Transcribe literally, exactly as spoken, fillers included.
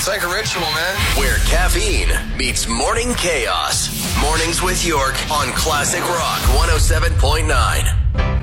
It's like a ritual, man. Where caffeine meets morning chaos. Mornings with York on Classic Rock one oh seven point nine.